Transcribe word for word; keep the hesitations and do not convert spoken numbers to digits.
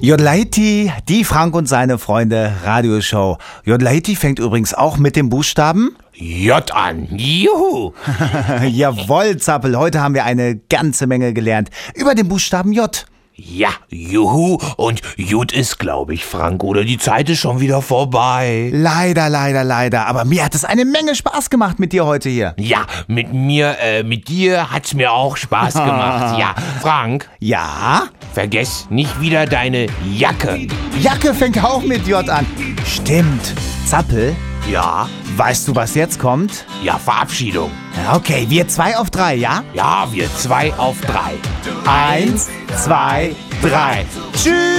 Jodlaiti, die Frank und seine Freunde Radioshow. Jodlaiti fängt übrigens auch mit dem Buchstaben J an. Juhu. Jawohl, Zappel, heute haben wir eine ganze Menge gelernt über den Buchstaben J. Ja, juhu. Und Jut ist, glaube ich, Frank, oder die Zeit ist schon wieder vorbei. Leider, leider, leider. Aber mir hat es eine Menge Spaß gemacht mit dir heute hier. Ja, mit mir, äh, mit dir hat's mir auch Spaß gemacht. Ja, Frank, Ja? vergess nicht wieder deine Jacke. Jacke fängt auch mit J an. Stimmt. Zappel, Ja, weißt du, was jetzt kommt? ja, Verabschiedung. Okay, wir zwei auf drei, ja? Ja, wir zwei auf drei. Eins, zwei, drei. Tschüss.